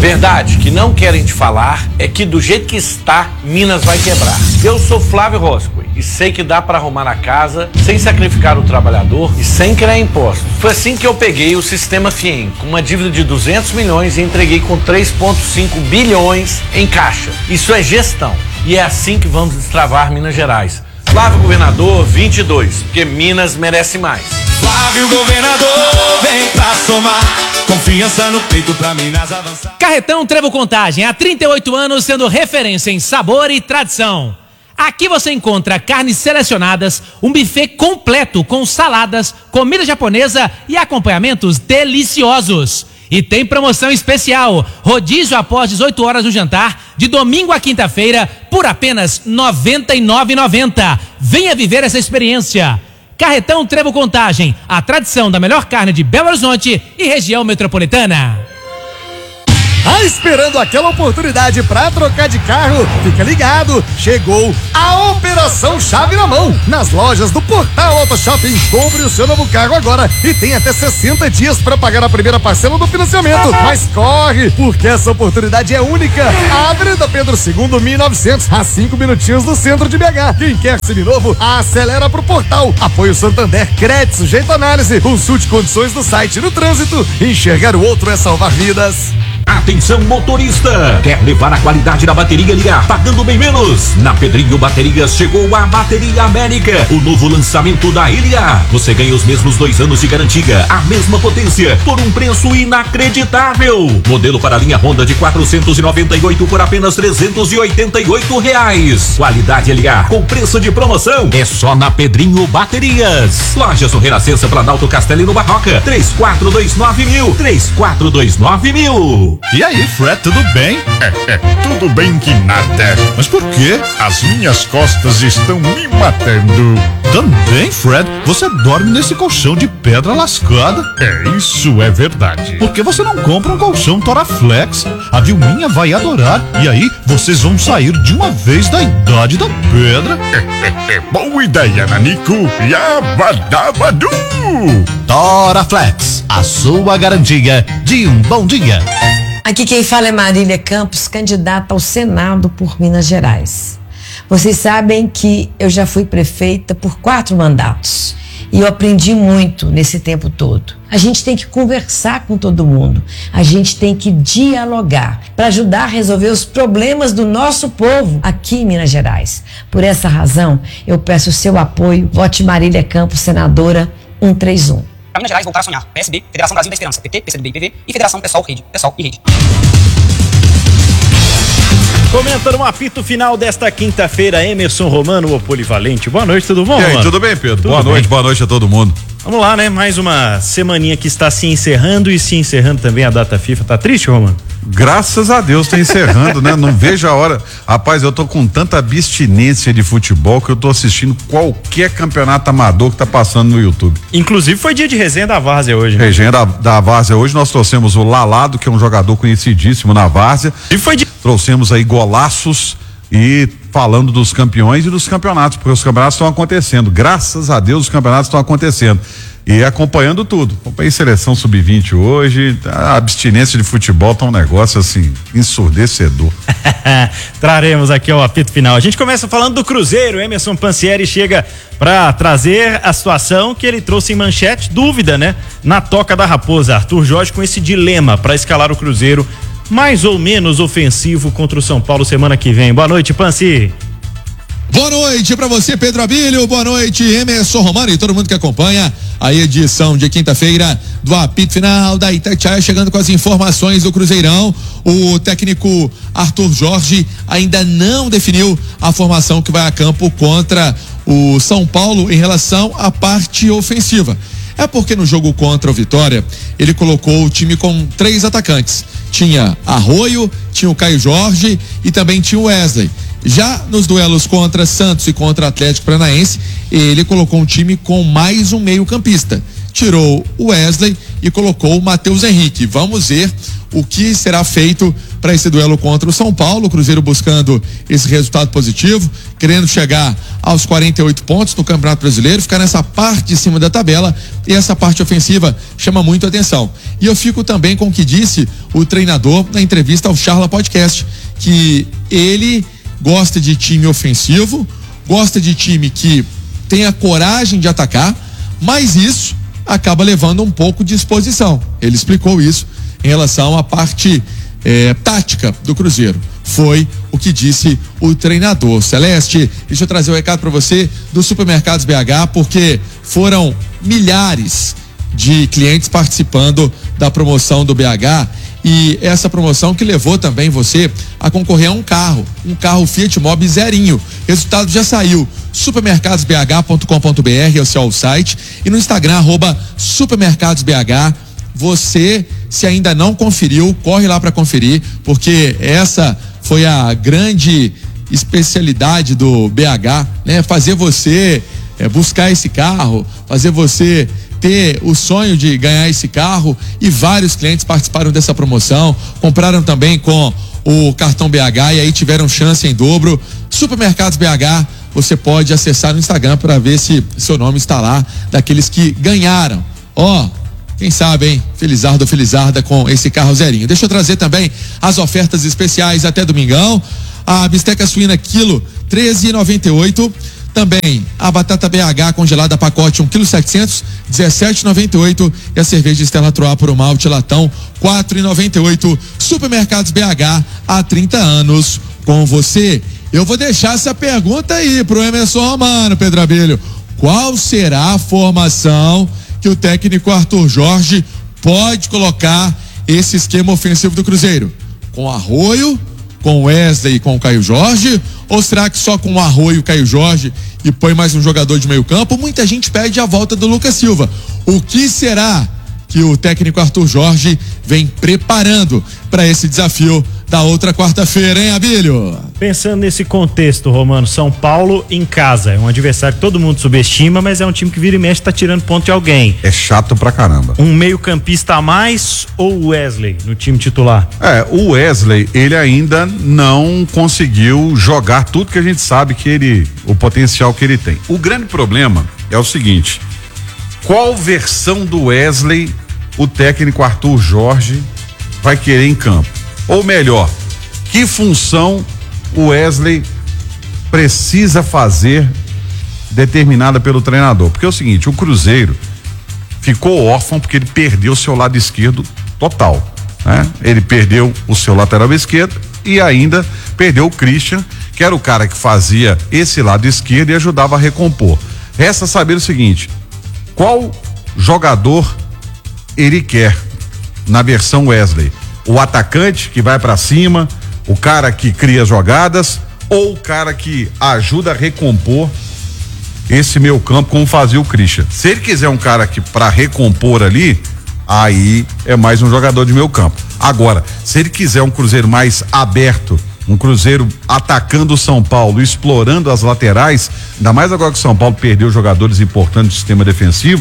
Verdade que não querem te falar é que do jeito que está, Minas vai quebrar. Eu sou Flávio Roscoe e sei que dá para arrumar a casa sem sacrificar o trabalhador e sem criar impostos. Foi assim que eu peguei o sistema FIEM, com uma dívida de 200 milhões e entreguei com 3,5 bilhões em caixa. Isso é gestão e é assim que vamos destravar Minas Gerais. Flávio Governador 22, porque Minas merece mais. Flávio Governador, vem pra somar. Confiança no peito pra Minas avançar. Carretão Trevo Contagem, há 38 anos sendo referência em sabor e tradição. Aqui você encontra carnes selecionadas, um buffet completo com saladas, comida japonesa e acompanhamentos deliciosos. E tem promoção especial, rodízio após 18 horas do jantar, de domingo a quinta-feira, por apenas R$ 99,90. Venha viver essa experiência. Carretão Trevo Contagem, a tradição da melhor carne de Belo Horizonte e região metropolitana. Tá esperando aquela oportunidade para trocar de carro? Fica ligado, chegou a Operação Chave na Mão. Nas lojas do Portal Auto Shopping, compre o seu novo carro agora e tem até 60 dias para pagar a primeira parcela do financiamento. Mas corre, porque essa oportunidade é única. Avenida Pedro II, 1900, a 5 minutinhos do centro de BH. Quem quer seminovo, acelera pro Portal. Apoio Santander, crédito, sujeito à análise. Consulte condições do site. No trânsito, enxergar o outro é salvar vidas. Atenção motorista, quer levar a qualidade da bateria e ligar pagando bem menos? Na Pedrinho Baterias chegou a Bateria América, o novo lançamento da Ilha. Você ganha os mesmos 2 anos de garantia, a mesma potência, por um preço inacreditável. Modelo para a linha Honda de 498 por apenas R$388. Qualidade LA com preço de promoção é só na Pedrinho Baterias. Lojas no Renascença, Planalto Castelo e no Barroca, 3429.000, 3429.000. E aí, Fred, tudo bem? Tudo bem que nada. Mas por quê? As minhas costas estão me matando. Também, Fred, você dorme nesse colchão de pedra lascada. Isso é verdade. Por que você não compra um colchão Toraflex? A Vilminha vai adorar. E aí, vocês vão sair de uma vez da idade da pedra. Boa ideia, Nanico. Yabadabadu! Toraflex, a sua garantia de um bom dia. Aqui quem fala é Marília Campos, candidata ao Senado por Minas Gerais. Vocês sabem que eu já fui prefeita por 4 mandatos e eu aprendi muito nesse tempo todo. A gente tem que conversar com todo mundo, a gente tem que dialogar para ajudar a resolver os problemas do nosso povo aqui em Minas Gerais. Por essa razão, eu peço o seu apoio. Vote Marília Campos, senadora 131. Para Minas Gerais voltar a sonhar. PSB, Federação Brasil da Esperança, PT, PCdoB e PV e Federação Pessoal e Rede. Comentando um apito final desta quinta-feira, Emerson Romano, o polivalente. Boa noite, tudo bom, E aí, Romano? tudo bem, Pedro? Tudo boa bem. noite a todo mundo. Vamos lá, né? Mais uma semaninha que está se encerrando e se encerrando também a data FIFA. Tá triste, Romano? Graças a Deus tá encerrando, né? Não vejo a hora. Rapaz, eu tô com tanta abstinência de futebol que eu tô assistindo qualquer campeonato amador que tá passando no YouTube. Inclusive foi dia de resenha da Várzea hoje, né? Resenha da Várzea hoje, nós trouxemos o Lalado, que é um jogador conhecidíssimo na Várzea. E foi de... Trouxemos aí golaços e falando dos campeões e dos campeonatos, porque os campeonatos estão acontecendo. Graças a Deus os campeonatos estão acontecendo. E acompanhando tudo. Acompanhei seleção sub-20 hoje, a abstinência de futebol tá um negócio assim, ensurdecedor. Traremos aqui o apito final. A gente começa falando do Cruzeiro. Emerson Pansieri chega para trazer a situação que ele trouxe em manchete, dúvida, né? Na toca da raposa, Arthur Jorge com esse dilema para escalar o Cruzeiro mais ou menos ofensivo contra o São Paulo semana que vem. Boa noite, Pansi. Boa noite pra você, Pedro Abílio. Boa noite, Emerson Romano e todo mundo que acompanha a edição de quinta-feira do apito final da Itatiaia, chegando com as informações do Cruzeirão. O técnico Arthur Jorge ainda não definiu a formação que vai a campo contra o São Paulo em relação à parte ofensiva. É porque no jogo contra o Vitória, ele colocou o time com 3 atacantes. Tinha Arroio, tinha o Caio Jorge e também tinha o Wesley. Já nos duelos contra Santos e contra Atlético Paranaense, ele colocou um time com mais um meio-campista. Tirou o Wesley e colocou o Matheus Henrique. Vamos ver o que será feito para esse duelo contra o São Paulo. O Cruzeiro buscando esse resultado positivo, querendo chegar aos 48 pontos no Campeonato Brasileiro, ficar nessa parte de cima da tabela, e essa parte ofensiva chama muito a atenção. E eu fico também com o que disse o treinador na entrevista ao Charla Podcast, que ele gosta de time ofensivo, gosta de time que tem a coragem de atacar, mas isso acaba levando um pouco de exposição. Ele explicou isso em relação à parte tática do Cruzeiro. Foi o que disse o treinador. Celeste, deixa eu trazer o recado para você do Supermercados BH, porque foram milhares de clientes participando da promoção do BH, e essa promoção que levou também você a concorrer a um carro Fiat Mobi zerinho. Resultado já saiu. supermercadosbh.com.br é o seu site, e no Instagram @supermercadosbh. Você, se ainda não conferiu, corre lá para conferir, porque essa foi a grande especialidade do BH, né? Fazer você buscar esse carro, fazer você ter o sonho de ganhar esse carro, e vários clientes participaram dessa promoção, compraram também com o cartão BH e aí tiveram chance em dobro. Supermercados BH, você pode acessar no Instagram para ver se seu nome está lá, daqueles que ganharam. Quem sabe, hein? Felizardo ou felizarda com esse carro zerinho. Deixa eu trazer também as ofertas especiais até domingão. A bisteca suína quilo 13,98. Também a batata BH congelada pacote 1,7 kg, 17,98. E a cerveja Stella Artois por malte latão 4,98. Supermercados BH, há 30 anos com você. Eu vou deixar essa pergunta aí pro Emerson Romano, Pedro Abelho. Qual será a formação que o técnico Arthur Jorge pode colocar esse esquema ofensivo do Cruzeiro? Com Arroio, com Wesley e com o Caio Jorge? Ou será que só com o Arroio e o Caio Jorge e põe mais um jogador de meio campo? Muita gente pede a volta do Lucas Silva. O que será que o técnico Arthur Jorge vem preparando para esse desafio da outra quarta-feira, hein, Abílio? Pensando nesse contexto, Romano, São Paulo em casa, é um adversário que todo mundo subestima, mas é um time que vira e mexe, tá tirando ponto de alguém. É chato pra caramba. Um meio-campista a mais ou o Wesley no time titular? O Wesley, ele ainda não conseguiu jogar tudo que a gente sabe que o potencial que ele tem. O grande problema é o seguinte: qual versão do Wesley o técnico Arthur Jorge vai querer em campo? Ou melhor, que função o Wesley precisa fazer determinada pelo treinador? Porque é o seguinte, o Cruzeiro ficou órfão porque ele perdeu o seu lado esquerdo total, né? Ele perdeu o seu lateral esquerdo e ainda perdeu o Christian, que era o cara que fazia esse lado esquerdo e ajudava a recompor. Resta saber o seguinte: qual jogador ele quer na versão Wesley? O atacante que vai pra cima, o cara que cria jogadas, ou o cara que ajuda a recompor esse meio campo, como fazia o Christian? Se ele quiser um cara que pra recompor ali, aí é mais um jogador de meio campo. Agora, se ele quiser um Cruzeiro mais aberto, um Cruzeiro atacando o São Paulo, explorando as laterais, ainda mais agora que o São Paulo perdeu jogadores importantes do sistema defensivo,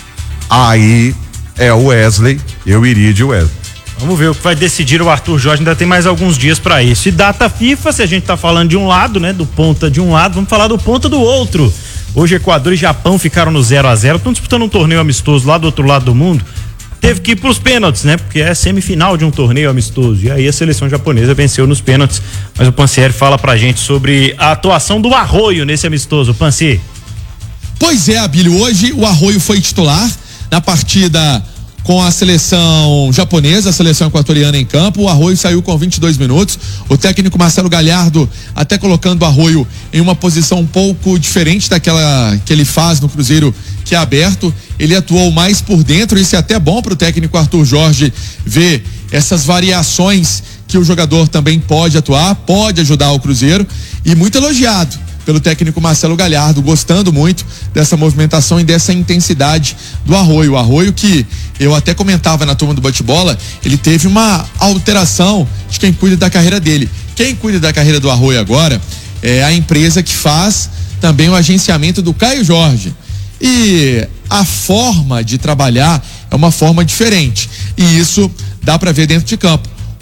aí é o Wesley, eu iria de Wesley. Vamos ver o que vai decidir o Arthur Jorge, ainda tem mais alguns dias para isso. E data FIFA, se a gente tá falando de um lado, né, do ponta de um lado, vamos falar do ponta do outro. Hoje Equador e Japão ficaram no 0-0, estão disputando um torneio amistoso lá do outro lado do mundo. Teve que ir pros pênaltis, né? Porque é semifinal de um torneio amistoso. E aí a seleção japonesa venceu nos pênaltis. Mas o Pansieri fala pra gente sobre a atuação do Arroio nesse amistoso. Pansi. Pois é, Abílio, hoje o Arroio foi titular na partida com a seleção japonesa, a seleção equatoriana em campo. O Arroio saiu com 22 minutos. O técnico Marcelo Galhardo até colocando o Arroio em uma posição um pouco diferente daquela que ele faz no Cruzeiro, que é aberto. Ele atuou mais por dentro. Isso é até bom para o técnico Arthur Jorge ver essas variações que o jogador também pode atuar, pode ajudar o Cruzeiro, e muito elogiado pelo técnico Marcelo Galhardo, gostando muito dessa movimentação e dessa intensidade do Arroio. O Arroio, que eu até comentava na turma do bate-bola, ele teve uma alteração de quem cuida da carreira dele. Quem cuida da carreira do Arroio agora é a empresa que faz também o agenciamento do Caio Jorge. E a forma de trabalhar é uma forma diferente. E isso dá para ver dentro de campo.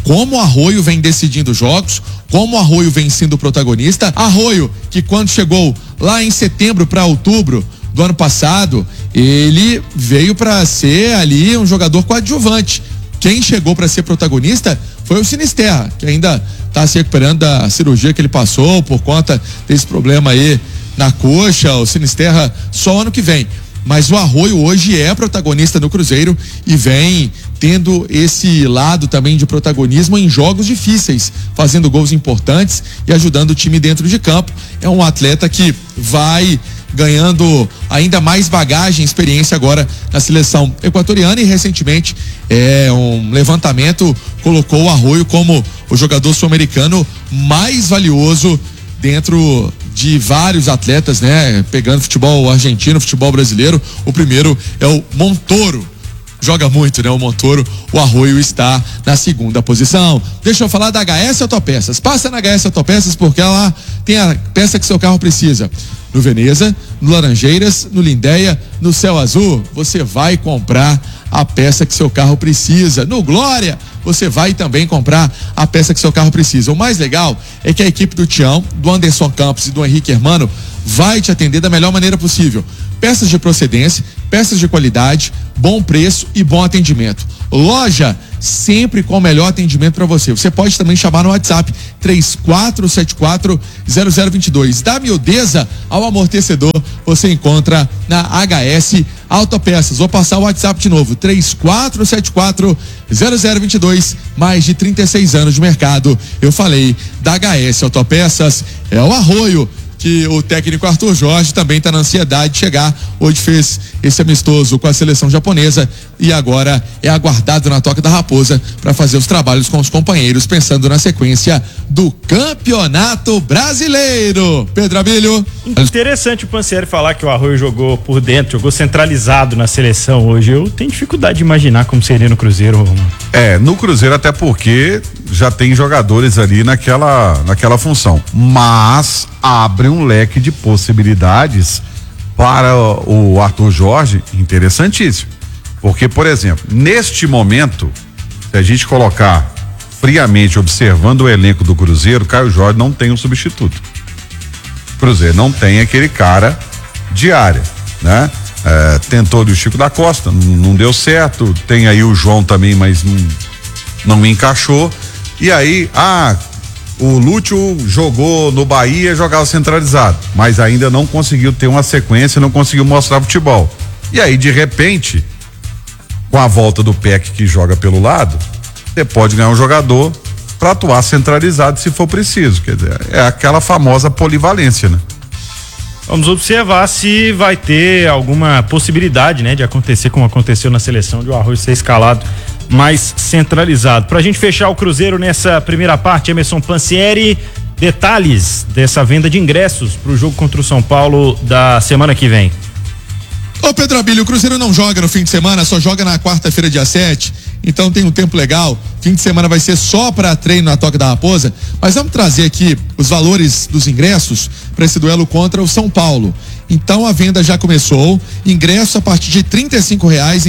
como o Arroio vem decidindo jogos, como o Arroio vem sendo protagonista. Arroio, que quando chegou lá em setembro para outubro do ano passado, ele veio para ser ali um jogador coadjuvante. Quem chegou para ser protagonista foi o Sinisterra, que ainda está se recuperando da cirurgia que ele passou por conta desse problema aí na coxa. O Sinisterra só ano que vem. Mas o Arroio hoje é protagonista no Cruzeiro e vem tendo esse lado também de protagonismo em jogos difíceis, fazendo gols importantes e ajudando o time dentro de campo. É um atleta que vai ganhando ainda mais bagagem, experiência agora na seleção equatoriana, e recentemente um levantamento colocou o Arroio como o jogador sul-americano mais valioso dentro de vários atletas, né? Pegando futebol argentino, futebol brasileiro. O primeiro é o Montoro. Joga muito, né? O Montoro. O Arroio está na segunda posição. Deixa eu falar da HS Autopeças. Passa na HS Autopeças porque ela tem a peça que seu carro precisa. No Veneza, no Laranjeiras, no Lindéia, no Céu Azul, você vai comprar a peça que seu carro precisa. No Glória, você vai também comprar a peça que seu carro precisa. O mais legal é que a equipe do Tião, do Anderson Campos e do Henrique Hermano vai te atender da melhor maneira possível. Peças de procedência, peças de qualidade, bom preço e bom atendimento. Loja sempre com o melhor atendimento para você. Você pode também chamar no WhatsApp 3474-0022. Da miudeza ao amortecedor, você encontra na HS Autopeças. Vou passar o WhatsApp de novo, 3474-0022. Mais de 36 anos de mercado. Eu falei da HS Autopeças. É o Arroio, que o técnico Arthur Jorge também está na ansiedade de chegar. Hoje fez esse amistoso com a seleção japonesa e agora é aguardado na Toca da Raposa para fazer os trabalhos com os companheiros, pensando na sequência do Campeonato Brasileiro. Pedro Abílio. Interessante o Pansieri falar que o Arroio jogou por dentro, jogou centralizado na seleção hoje. Eu tenho dificuldade de imaginar como seria no Cruzeiro, Romano. No Cruzeiro, até porque já tem jogadores ali naquela função, mas abre um leque de possibilidades para o Arthur Jorge interessantíssimo, porque, por exemplo, neste momento, se a gente colocar friamente observando o elenco do Cruzeiro, Caio Jorge não tem um substituto. O Cruzeiro não tem aquele cara de área, né? Tentou o Chico da Costa, não deu certo, tem aí o João também, mas não encaixou. E aí, o Lúcio jogou no Bahia, jogava centralizado, mas ainda não conseguiu ter uma sequência, não conseguiu mostrar futebol. E aí, de repente, com a volta do PEC que joga pelo lado, você pode ganhar um jogador para atuar centralizado se for preciso. Quer dizer, é aquela famosa polivalência, né? Vamos observar se vai ter alguma possibilidade, né, de acontecer como aconteceu na seleção, de o Arroio ser escalado mais centralizado. Pra gente fechar o Cruzeiro nessa primeira parte, Emerson Pansieri, detalhes dessa venda de ingressos pro jogo contra o São Paulo da semana que vem. Ô Pedro Abílio, o Cruzeiro não joga no fim de semana, só joga na quarta-feira, dia 7, então tem um tempo legal. Fim de semana vai ser só para treino na Toca da Raposa, mas vamos trazer aqui os valores dos ingressos para esse duelo contra o São Paulo. Então a venda já começou, ingresso a partir de R$35,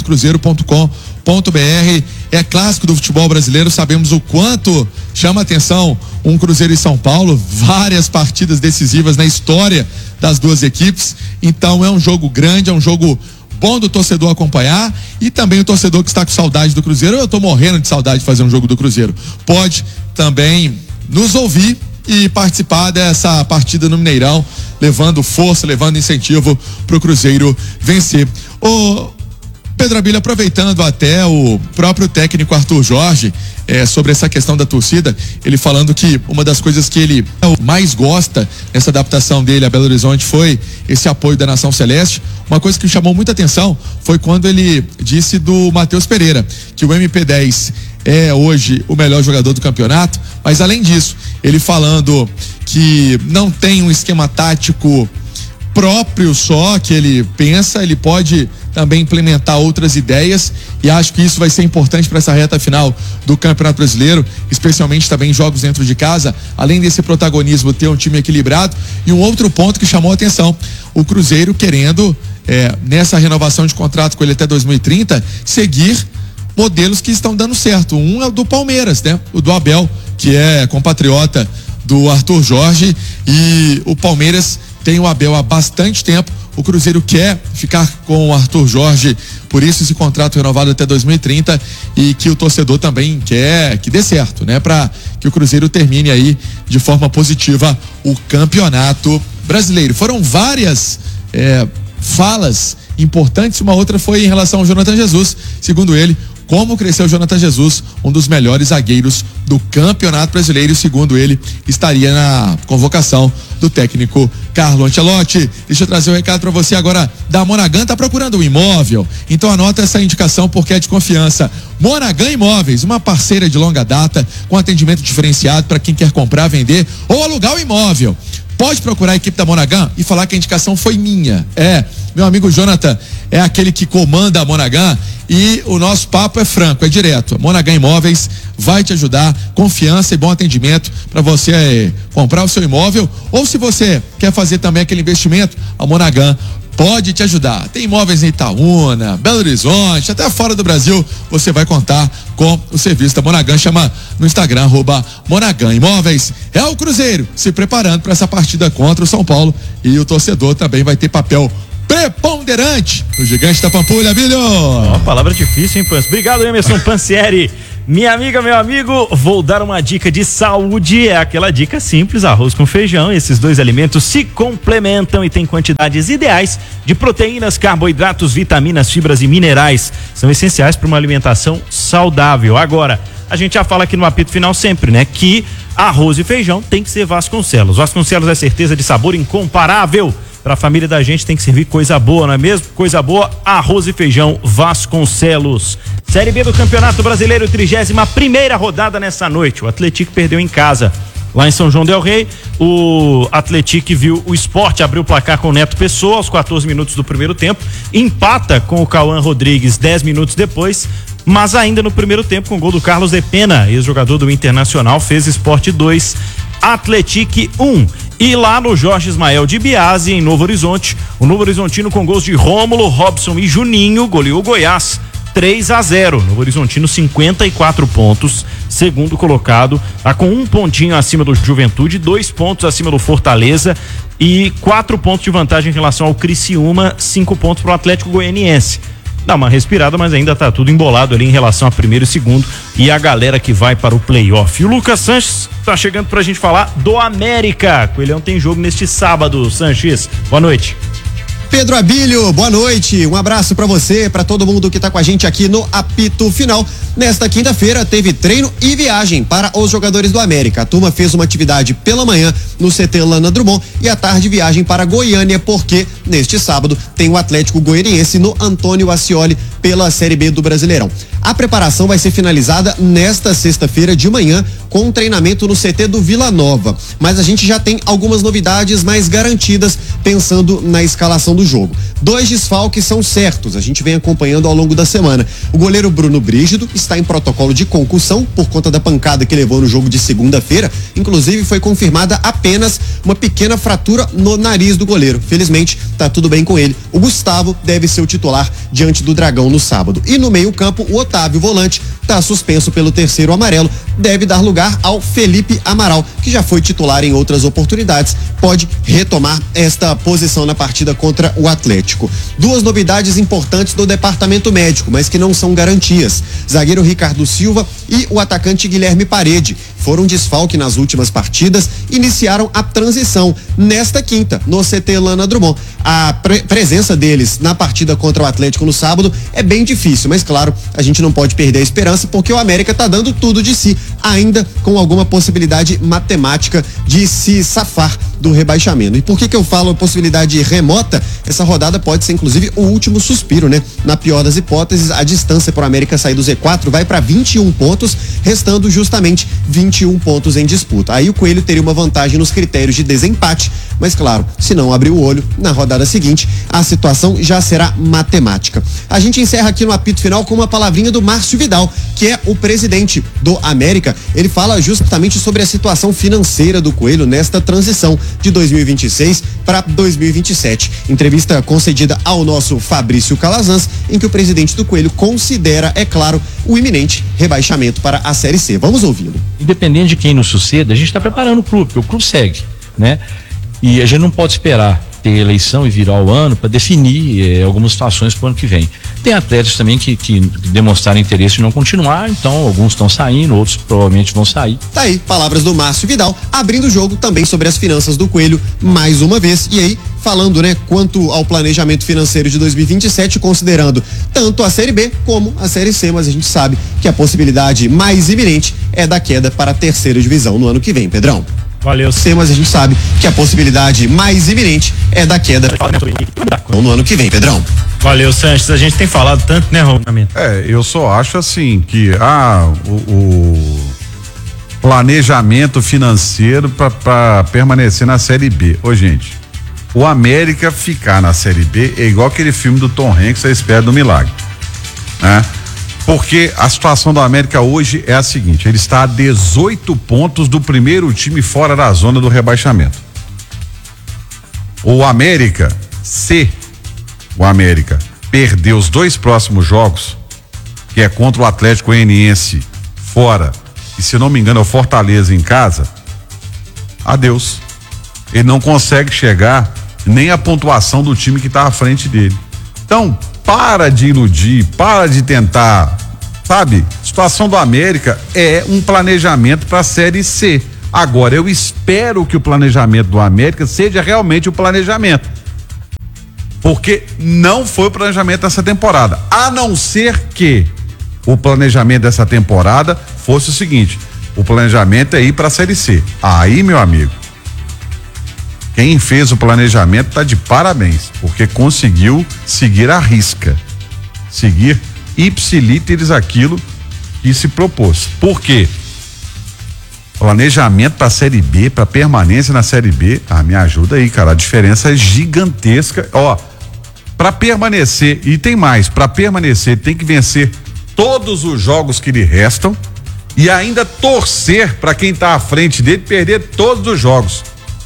ingresso.cruzeiro.com.br. É clássico do futebol brasileiro, sabemos o quanto chama atenção um Cruzeiro e São Paulo, várias partidas decisivas na história das duas equipes. Então é um jogo grande, é um jogo bom do torcedor acompanhar, e também o torcedor que está com saudade do Cruzeiro. Eu estou morrendo de saudade de fazer um jogo do Cruzeiro. Pode também nos ouvir e participar dessa partida no Mineirão, levando força, levando incentivo para o Cruzeiro vencer. Ô Pedro Abílio, aproveitando até o próprio técnico Arthur Jorge, sobre essa questão da torcida, ele falando que uma das coisas que ele mais gosta nessa adaptação dele a Belo Horizonte foi esse apoio da Nação Celeste. Uma coisa que chamou muita atenção foi quando ele disse do Matheus Pereira, que o MP10 é hoje o melhor jogador do campeonato, mas além disso, ele falando que não tem um esquema tático próprio só que ele pensa, ele pode também implementar outras ideias, e acho que isso vai ser importante para essa reta final do Campeonato Brasileiro, especialmente também em jogos dentro de casa, além desse protagonismo, ter um time equilibrado. E um outro ponto que chamou a atenção, o Cruzeiro querendo, nessa renovação de contrato com ele até 2030, seguir modelos que estão dando certo. Um é o do Palmeiras, né? O do Abel, que é compatriota do Arthur Jorge, e o Palmeiras tem o Abel há bastante tempo. O Cruzeiro quer ficar com o Arthur Jorge, por isso esse contrato renovado até 2030, e que o torcedor também quer que dê certo, né? Para que o Cruzeiro termine aí de forma positiva o Campeonato Brasileiro. Foram várias falas importantes, uma outra foi em relação ao Jonathan Jesus. Segundo ele, como cresceu o Jonathan Jesus, um dos melhores zagueiros do Campeonato Brasileiro, segundo ele, estaria na convocação do técnico Carlo Ancelotti. Deixa eu trazer um recado para você agora da Monaghan. Tá procurando um imóvel? Então anota essa indicação porque é de confiança. Monaghan Imóveis, uma parceira de longa data com atendimento diferenciado para quem quer comprar, vender ou alugar o imóvel. Pode procurar a equipe da Monaghan e falar que a indicação foi minha. Meu amigo Jonathan é aquele que comanda a Monaghan e o nosso papo é franco, é direto. Monaghan Imóveis vai te ajudar, confiança e bom atendimento para você comprar o seu imóvel, ou se você quer fazer também aquele investimento, a Monaghan pode te ajudar. Tem imóveis em Itaúna, Belo Horizonte, até fora do Brasil, você vai contar com o serviço da Monaghan. Chama no Instagram, @Monaghan Imóveis. É o Cruzeiro se preparando para essa partida contra o São Paulo, e o torcedor também vai ter papel preponderante no Gigante da Pampulha, Bilho. Uma palavra difícil, hein, Pans? Obrigado, Emerson Pansieri. Minha amiga, meu amigo, vou dar uma dica de saúde. É aquela dica simples: arroz com feijão. Esses dois alimentos se complementam e têm quantidades ideais de proteínas, carboidratos, vitaminas, fibras e minerais. São essenciais para uma alimentação saudável. Agora, a gente já fala aqui no apito final sempre, né? Que arroz e feijão tem que ser Vasconcelos. Vasconcelos é certeza de sabor incomparável. Para a família da gente tem que servir coisa boa, não é mesmo? Coisa boa, arroz e feijão Vasconcelos. Série B do Campeonato Brasileiro, 31ª rodada nessa noite. O Atlético perdeu em casa. Lá em São João del Rei, o Atlético viu o Sport abrir o placar com o Neto Pessoa aos 14 minutos do primeiro tempo. Empata com o Cauã Rodrigues 10 minutos depois. Mas ainda no primeiro tempo, com o gol do Carlos de Pena, ex-jogador do Internacional, fez Sport 2, Atlético 1. E lá no Jorge Ismael de Biasi, em Novo Horizonte, o Novo Horizontino com gols de Rômulo, Robson e Juninho goleou o Goiás 3-0. Novo Horizontino 54 pontos, segundo colocado, tá com 1 pontinho acima do Juventude, 2 pontos acima do Fortaleza e 4 pontos de vantagem em relação ao Criciúma, 5 pontos para o Atlético Goianiense. Dá uma respirada, mas ainda tá tudo embolado ali em relação a primeiro e segundo e a galera que vai para o playoff. E o Lucas Sanches tá chegando pra gente falar do América. Coelhão tem jogo neste sábado. Sanches, boa noite. Pedro Abílio, boa noite, um abraço pra você, pra todo mundo que tá com a gente aqui no apito final. Nesta quinta-feira teve treino e viagem para os jogadores do América. A turma fez uma atividade pela manhã no CT Lana Drummond e à tarde viagem para Goiânia, porque neste sábado tem o Atlético Goianiense no Antônio Ascioli pela Série B do Brasileirão. A preparação vai ser finalizada nesta sexta-feira de manhã com um treinamento no CT do Vila Nova, mas a gente já tem algumas novidades mais garantidas pensando na escalação do jogo. 2 desfalques são certos, a gente vem acompanhando ao longo da semana. O goleiro Bruno Brígido está em protocolo de concussão por conta da pancada que levou no jogo de segunda-feira, inclusive foi confirmada apenas uma pequena fratura no nariz do goleiro. Felizmente tá tudo bem com ele. O Gustavo deve ser o titular diante do Dragão no sábado. E no meio-campo, o Otávio, volante, tá suspenso pelo 3º amarelo, deve dar lugar ao Felipe Amaral, que já foi titular em outras oportunidades, pode retomar esta posição na partida contra o Atlético. 2 novidades importantes do departamento médico, mas que não são garantias. Zagueiro Ricardo Silva e o atacante Guilherme Parede foram desfalque nas últimas partidas, iniciaram a transição nesta quinta no CT Lana Drummond. A presença deles na partida contra o Atlético no sábado é bem difícil, mas claro, a gente não pode perder a esperança porque o América tá dando tudo de si, ainda com alguma possibilidade matemática de se safar do rebaixamento. E por que eu falo possibilidade remota? Essa rodada pode ser inclusive o último suspiro, né? Na pior das hipóteses, a distância para o América sair do Z4 vai para 21 pontos, restando justamente 21 pontos em disputa. Aí o Coelho teria uma vantagem nos critérios de desempate, mas claro, se não abrir o olho, na rodada seguinte, a situação já será matemática. A gente encerra aqui no apito final com uma palavrinha do Márcio Vidal, que é o presidente do América. Ele fala justamente sobre a situação financeira do Coelho nesta transição de 2026 para 2027. Entrevista concedida ao nosso Fabrício Calazans, em que o presidente do Coelho considera, é claro, o iminente rebaixamento para a Série C. Vamos ouvi-lo. Independente de quem nos suceda, a gente está preparando o clube, porque o clube segue, né? E a gente não pode esperar ter eleição e virar o ano para definir algumas situações para o ano que vem. Tem atletas também que demonstraram interesse em não continuar, então alguns estão saindo, outros provavelmente vão sair. Tá aí, palavras do Márcio Vidal, abrindo o jogo também sobre as finanças do Coelho mais uma vez. E aí, falando, né, quanto ao planejamento financeiro de 2027, considerando tanto a Série B como a Série C, mas a gente sabe que a possibilidade mais iminente é da queda para a terceira divisão no ano que vem, Pedrão. Valeu. Mas a gente sabe que a possibilidade mais iminente é da queda no ano que vem, Pedrão. Valeu, Sanches. A gente tem falado tanto, né, Romano? Eu só acho assim que o planejamento financeiro para permanecer na Série B. Ô, gente, o América ficar na Série B é igual aquele filme do Tom Hanks, A Espera do Milagre, né? Porque a situação do América hoje é a seguinte: ele está a 18 pontos do primeiro time fora da zona do rebaixamento. O América, se o América perder os 2 próximos jogos, que é contra o Atlético Goianiense fora, e se não me engano é o Fortaleza em casa, adeus. Ele não consegue chegar nem a pontuação do time que está à frente dele. Então, para de iludir, para de tentar, sabe? A situação do América é um planejamento para a Série C. Agora, eu espero que o planejamento do América seja realmente o planejamento. Porque não foi o planejamento dessa temporada. A não ser que o planejamento dessa temporada fosse o seguinte: o planejamento é ir para a Série C. Aí, meu amigo, quem fez o planejamento tá de parabéns, porque conseguiu seguir à risca, seguir ipsilíteres aquilo que se propôs. Por quê? Planejamento para a Série B, para permanência na Série B, me ajuda aí, cara, a diferença é gigantesca. Ó, para permanecer, e tem mais, para permanecer tem que vencer todos os jogos que lhe restam e ainda torcer para quem tá à frente dele perder todos os jogos.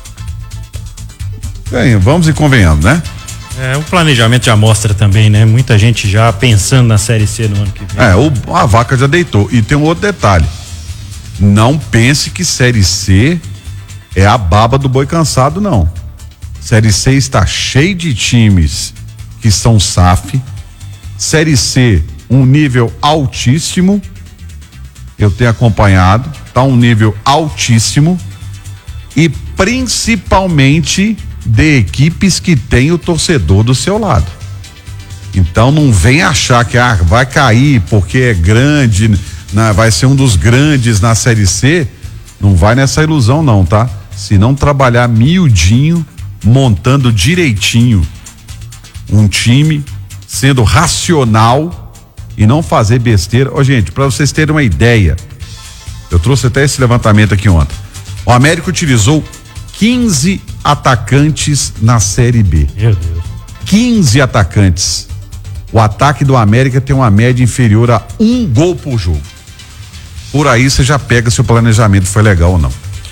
Bem, vamos e convenhamos, né? O planejamento já mostra também, né? Muita gente já pensando na Série C no ano que vem. A vaca já deitou. E tem um outro detalhe: não pense que Série C é a baba do boi cansado, não. Série C está cheio de times que são SAF. Série C, um nível altíssimo. Eu tenho acompanhado, tá um nível altíssimo. E principalmente de equipes que tem o torcedor do seu lado. Então não vem achar que vai cair porque é grande, vai ser um dos grandes na Série C. Não vai nessa ilusão não, tá? Se não trabalhar miudinho, montando direitinho um time, sendo racional e não fazer besteira. Ô, gente, para vocês terem uma ideia, eu trouxe até esse levantamento aqui ontem. O América utilizou 15 atacantes na Série B. Meu Deus. 15 atacantes. O ataque do América tem uma média inferior a 1 gol por jogo. Por aí você já pega se o planejamento foi legal ou não.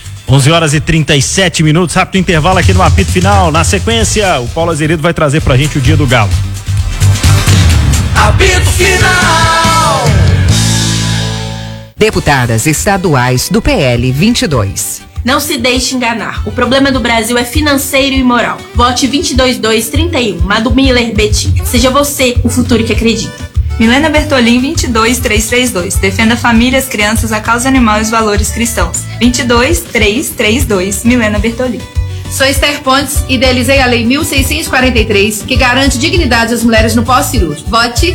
11h37, rápido intervalo aqui no apito final. Na sequência, o Paulo Azeredo vai trazer pra gente o dia do Galo. Apito final! Deputadas estaduais do PL 22. Não se deixe enganar. O problema do Brasil é financeiro e moral. Vote 22231, Madu Miller Betinho. Seja você o futuro que acredita. Milena Bertolin, 22332. Defenda famílias, crianças, a causa animal e os valores cristãos. 22332, Milena Bertolin. Sou Esther Pontes, idealizei a Lei 1643, que garante dignidade às mulheres no pós-cirúrgico. Vote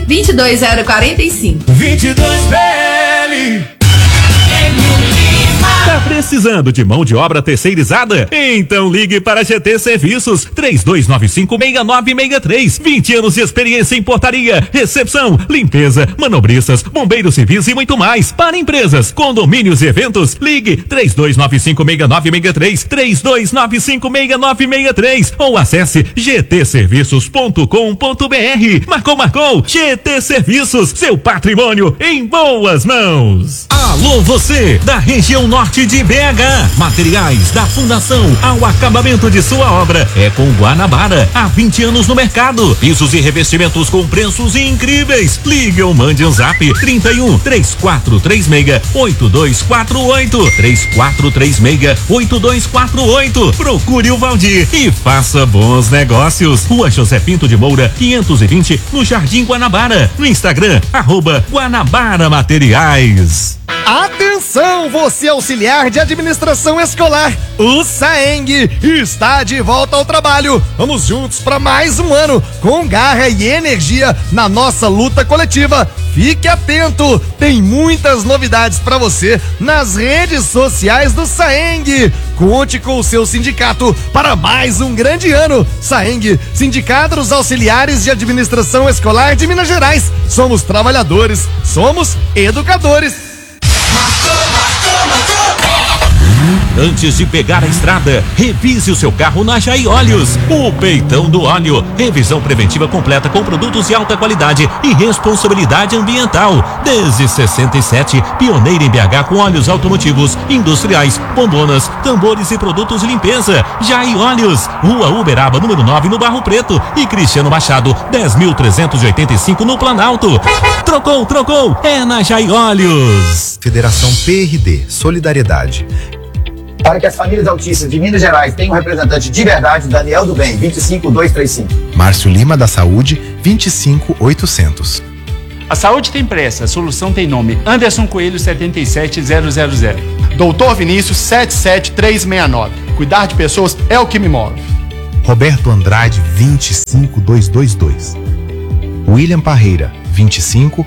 22045. 22 PL. Precisando de mão de obra terceirizada? Então ligue para GT Serviços 3295-6963. 20 anos de experiência em portaria, recepção, limpeza, manobristas, bombeiros civis e muito mais. Para empresas, condomínios e eventos, ligue 3295-6963, 3295-6963 ou acesse gtserviços.com.br. Marcou, GT Serviços, seu patrimônio em boas mãos. Alô você, da região norte de BH. Materiais da fundação ao acabamento de sua obra é com Guanabara. Há 20 anos no mercado. Pisos e revestimentos com preços incríveis. Ligue ou mande um zap 31 3436 8248 3436 8248. Procure o Valdir e faça bons negócios. Rua José Pinto de Moura 520 no Jardim Guanabara. No Instagram @Guanabara Materiais. Atenção, você auxiliar de administração escolar, o SAENG está de volta ao trabalho. Vamos juntos para mais um ano, com garra e energia na nossa luta coletiva. Fique atento, tem muitas novidades para você nas redes sociais do SAENG. Conte com o seu sindicato para mais um grande ano. SAENG, Sindicato dos Auxiliares de Administração Escolar de Minas Gerais. Somos trabalhadores, somos educadores. Antes de pegar a estrada, revise o seu carro na Jair Óleos. O peitão do óleo. Revisão preventiva completa com produtos de alta qualidade e responsabilidade ambiental. Desde 67, pioneira em BH com óleos automotivos, industriais, bombonas, tambores e produtos de limpeza. Jair Óleos, Rua Uberaba, número 9, no Barro Preto. E Cristiano Machado, 10.385 no Planalto. Trocou, é na Jair Óleos. Federação PRD, Solidariedade. Para que as famílias autistas de Minas Gerais tenham um representante de verdade, Daniel do Bem, 25235. Márcio Lima da Saúde, 25800. A saúde tem pressa, a solução tem nome. Anderson Coelho, 77000. Doutor Vinícius, 77369. Cuidar de pessoas é o que me move. Roberto Andrade, 25222. William Parreira, 25000.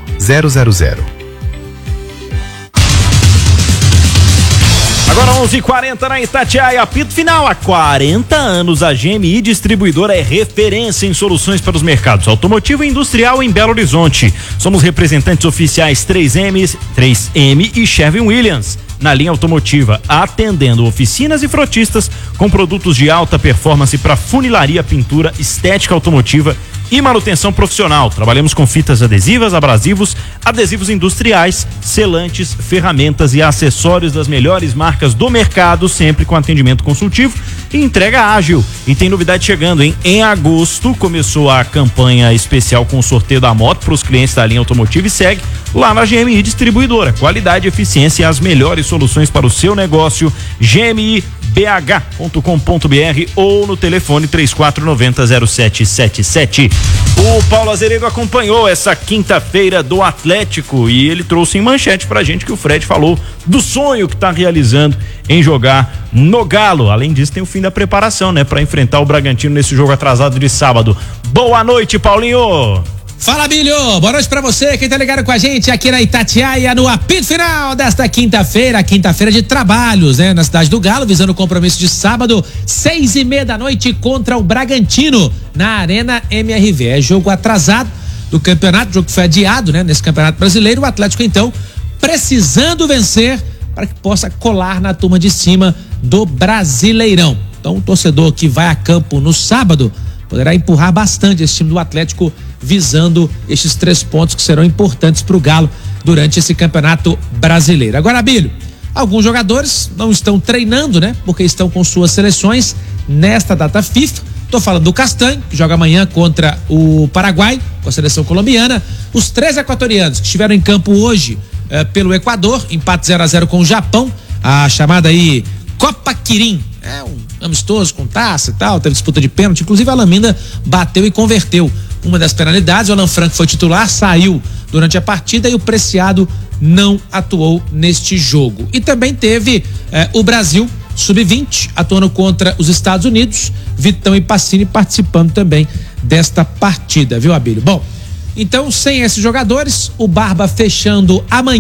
Agora 11h40 na Itatiaia, apito final. Há 40 anos a GMI Distribuidora é referência em soluções para os mercados automotivo e industrial em Belo Horizonte. Somos representantes oficiais 3M e Sherwin-Williams na linha automotiva, atendendo oficinas e frotistas com produtos de alta performance para funilaria, pintura, estética automotiva e manutenção profissional. Trabalhamos com fitas adesivas, abrasivos, adesivos industriais, selantes, ferramentas e acessórios das melhores marcas do mercado, sempre com atendimento consultivo e entrega ágil. E tem novidade chegando, hein? Em agosto começou a campanha especial com o sorteio da moto para os clientes da linha automotiva e segue lá na GMI Distribuidora. Qualidade, eficiência e as melhores soluções para o seu negócio. GMIBH.com.br ou no telefone 3490-0777. O Paulo Azeredo acompanhou essa quinta-feira do Atlético e ele trouxe em manchete pra gente que o Fred falou do sonho que tá realizando em jogar no Galo. Além disso, tem o fim da preparação, né, pra enfrentar o Bragantino nesse jogo atrasado de sábado. Boa noite, Paulinho! Fala, Bilho! Boa noite pra você, quem tá ligado com a gente aqui na Itatiaia, no apito final desta quinta-feira de trabalhos, né? Na cidade do Galo, visando o compromisso de sábado, 6:30 da noite contra o Bragantino, na Arena MRV. É jogo atrasado do campeonato, jogo que foi adiado, né? Nesse campeonato brasileiro, o Atlético, então, precisando vencer para que possa colar na turma de cima do Brasileirão. Então, o torcedor que vai a campo no sábado poderá empurrar bastante esse time do Atlético, visando estes 3 pontos que serão importantes para o Galo durante esse campeonato brasileiro. Agora, Bílio, alguns jogadores não estão treinando, né? Porque estão com suas seleções nesta data FIFA. Tô falando do Castanho, que joga amanhã contra o Paraguai, com a seleção colombiana. Os 3 equatorianos que estiveram em campo hoje pelo Equador, empate 0-0 com o Japão, a chamada aí Copa Quirim. É um amistoso com taça e tal, teve disputa de pênalti, inclusive a Laminda bateu e converteu uma das penalidades. O Alan Franco foi titular, saiu durante a partida e o Preciado não atuou neste jogo. E também teve o Brasil Sub-20 atuando contra os Estados Unidos, Vitão e Pacini participando também desta partida, viu, Abílio? Bom, então sem esses jogadores, o Barba fechando amanhã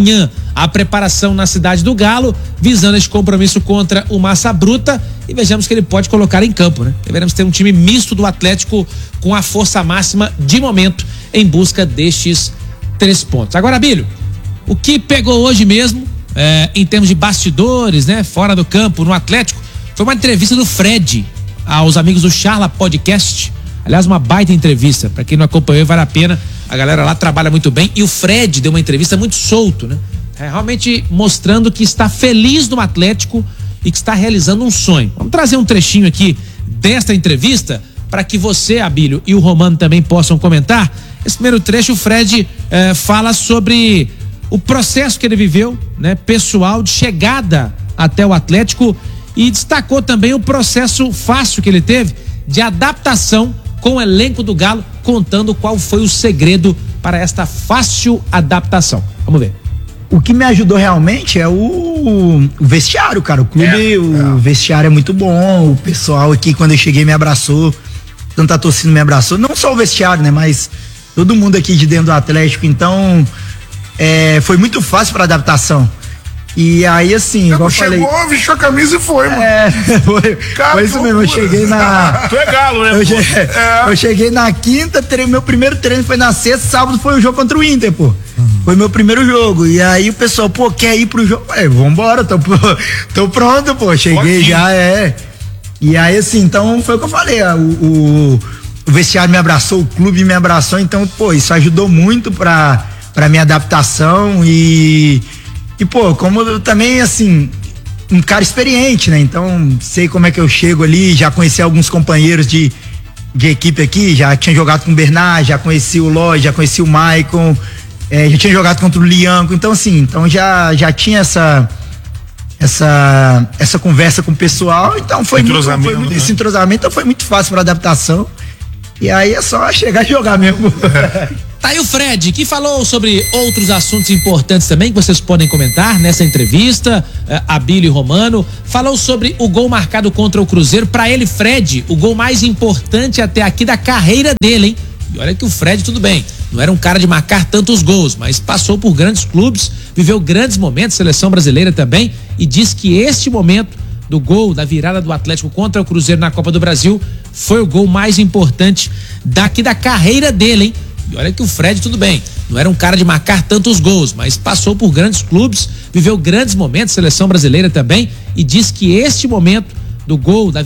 a preparação na Cidade do Galo, visando esse compromisso contra o Massa Bruta, e vejamos que ele pode colocar em campo, né? Deveremos ter um time misto do Atlético com a força máxima de momento em busca destes 3 pontos. Agora, Abílio, o que pegou hoje mesmo, em termos de bastidores, né? Fora do campo, no Atlético, foi uma entrevista do Fred aos amigos do Charla Podcast. Aliás, uma baita entrevista. Para quem não acompanhou, vale a pena. A galera lá trabalha muito bem. E o Fred deu uma entrevista muito solto, né? Realmente mostrando que está feliz no Atlético e que está realizando um sonho. Vamos trazer um trechinho aqui desta entrevista para que você, Abílio, e o Romano também possam comentar. Esse primeiro trecho, o Fred fala sobre o processo que ele viveu, né? Pessoal, de chegada até o Atlético, e destacou também o processo fácil que ele teve de adaptação com o elenco do Galo, contando qual foi o segredo para esta fácil adaptação. Vamos ver. O que me ajudou realmente é o vestiário, cara. O clube, o vestiário é muito bom. O pessoal aqui, quando eu cheguei, me abraçou. Tanta torcida me abraçou. Não só o vestiário, né? Mas todo mundo aqui de dentro do Atlético. Então, foi muito fácil para adaptação. E aí, assim, igual eu falei... Chegou, vestiu a camisa e foi, mano. Foi isso mesmo, eu cheguei na... Tu é Galo, né, eu cheguei na quinta, meu primeiro treino foi na sexta, sábado foi o jogo contra o Inter, pô. Foi meu primeiro jogo. E aí o pessoal, pô, quer ir pro jogo? Vambora, tô pronto, pô. Cheguei já, E aí, assim, então foi o que eu falei, o vestiário me abraçou, o clube me abraçou, então, pô, isso ajudou muito pra minha adaptação e pô, como eu também, assim, um cara experiente, né? Então, sei como é que eu chego ali, já conheci alguns companheiros de equipe aqui, já tinha jogado com o Bernard, já conheci o Lloyd, já conheci o Maicon, já tinha jogado contra o Lianco, então assim, já tinha essa conversa com o pessoal, então foi muito esse entrosamento, então foi muito fácil para adaptação. E aí é só chegar e jogar mesmo. Tá aí o Fred, que falou sobre outros assuntos importantes também, que vocês podem comentar nessa entrevista. Abílio e Romano. Falou sobre o gol marcado contra o Cruzeiro. Pra ele, Fred, o gol mais importante até aqui da carreira dele, hein? E olha que o Fred, tudo bem, não era um cara de marcar tantos gols, mas passou por grandes clubes, viveu grandes momentos, seleção brasileira também, e diz que este momento do gol, da virada do Atlético contra o Cruzeiro na Copa do Brasil, foi o gol mais importante daqui da carreira dele, hein? E olha que o Fred, tudo bem, não era um cara de marcar tantos gols, mas passou por grandes clubes, viveu grandes momentos, seleção brasileira também, e diz que este momento do gol, da